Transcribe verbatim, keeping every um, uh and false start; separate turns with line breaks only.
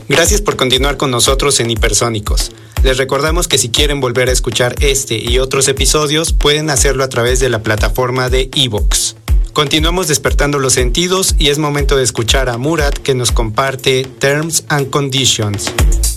Gracias por continuar con nosotros en Hipersónicos. Les recordamos que si quieren volver a escuchar este y otros episodios, pueden hacerlo a través de la plataforma de iVoox. Continuamos despertando los sentidos y es momento de escuchar a Murat, que nos comparte Terms and Conditions.